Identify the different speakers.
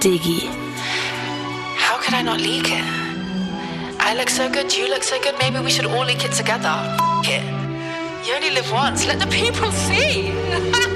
Speaker 1: Diggi.
Speaker 2: How could I not leak it? I look so good, you look so good, maybe we should all leak it together. F*** it. You only live once, let the people see.